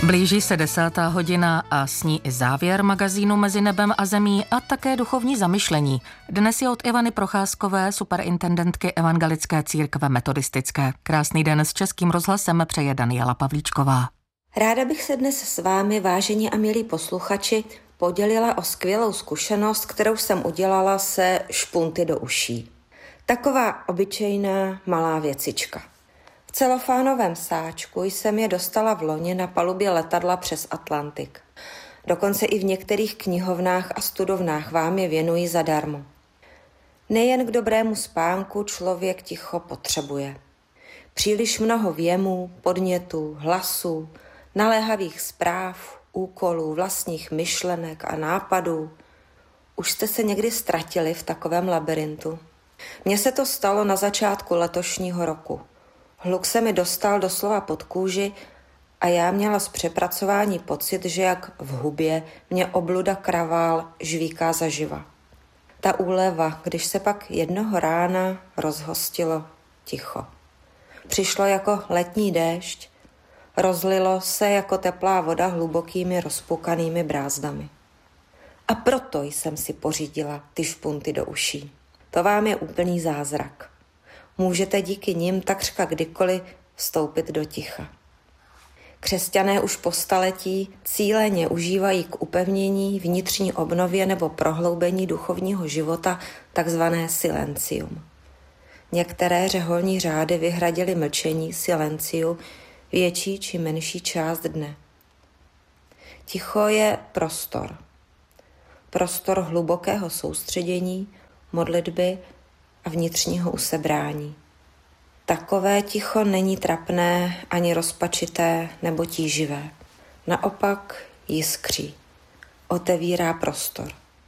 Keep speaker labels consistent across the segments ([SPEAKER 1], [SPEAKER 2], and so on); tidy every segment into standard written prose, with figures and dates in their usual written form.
[SPEAKER 1] Blíží se 10. hodina a s ní i závěr magazínu Mezi nebem a zemí a také duchovní zamyšlení. Dnes je od Ivany Procházkové, superintendentky Evangelické církve metodistické. Krásný den s Českým rozhlasem přeje Daniela Pavlíčková.
[SPEAKER 2] Ráda bych se dnes s vámi, vážení a milí posluchači, podělila o skvělou zkušenost, kterou jsem udělala se špunty do uší. Taková obyčejná malá věcička. V celofánovém sáčku jsem je dostala v loni na palubě letadla přes Atlantik. Dokonce i v některých knihovnách a studovnách vám je věnují zadarmo. Nejen k dobrému spánku člověk ticho potřebuje. Příliš mnoho věmů, podnětů, hlasů, naléhavých zpráv, úkolů, vlastních myšlenek a nápadů. Už jste se někdy ztratili v takovém labirintu? Mně se to stalo na začátku letošního roku. Hluk se mi dostal doslova pod kůži a já měla z přepracování pocit, že jak v hubě mě obluda kravál žvíká zaživa. Ta úleva, když se pak jednoho rána rozhostilo ticho. Přišlo jako letní déšť, rozlilo se jako teplá voda hlubokými rozpukanými brázdami. A proto jsem si pořídila ty špunty do uší. To vám je úplný zázrak. Můžete díky nim takřka kdykoliv vstoupit do ticha. Křesťané už po staletí cíleně užívají k upevnění, vnitřní obnově nebo prohloubení duchovního života takzvané silencium. Některé řeholní řády vyhradily mlčení silenciu větší či menší část dne. Ticho je prostor. Prostor hlubokého soustředění, modlitby a vnitřního usebrání. Takové ticho není trapné, ani rozpačité nebo tíživé. Naopak jiskří, otevírá prostor.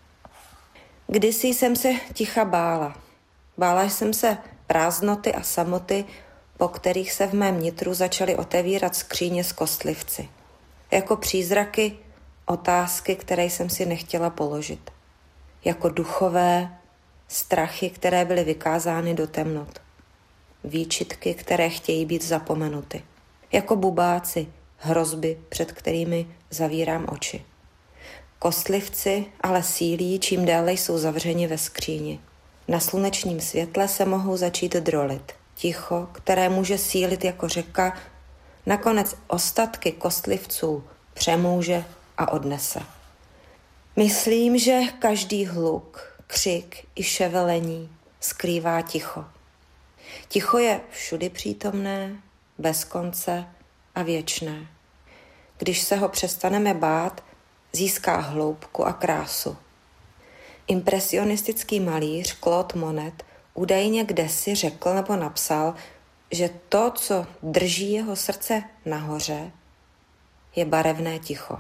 [SPEAKER 2] Kdysi jsem se ticha bála. Bála jsem se prázdnoty a samoty, po kterých se v mém nitru začaly otevírat skříně s kostlivci. Jako přízraky, otázky, které jsem si nechtěla položit. Jako duchové strachy, které byly vykázány do temnot. Výčitky, které chtějí být zapomenuty. Jako bubáci, hrozby, před kterými zavírám oči. Kostlivci ale sílí, čím déle jsou zavřeni ve skříni. Na slunečním světle se mohou začít drolit. Ticho, které může sílit jako řeka, nakonec ostatky kostlivců přemůže a odnese. Myslím, že každý hluk, křik i ševelení skrývá ticho. Ticho je všudy přítomné, bez konce a věčné. Když se ho přestaneme bát, získá hloubku a krásu. Impresionistický malíř Claude Monet údajně kdesi řekl nebo napsal, že to, co drží jeho srdce nahoře, je barevné ticho.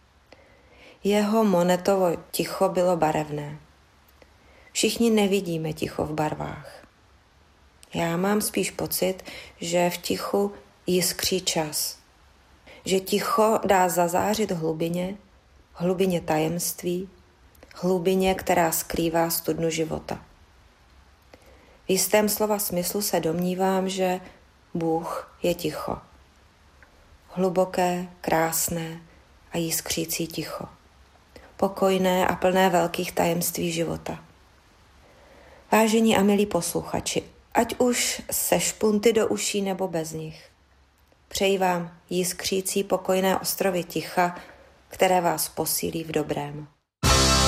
[SPEAKER 2] Jeho Monetovo ticho bylo barevné. Všichni nevidíme ticho v barvách. Já mám spíš pocit, že v tichu jiskří čas. Že ticho dá zazářit hlubině tajemství, hlubině, která skrývá studnu života. V jistém slova smyslu se domnívám, že Bůh je ticho. Hluboké, krásné a jiskřící ticho. Pokojné a plné velkých tajemství života. Vážení a milí posluchači, ať už se špunty do uší nebo bez nich. Přeji vám jiskřící pokojné ostrovy ticha, které vás posílí v dobrém.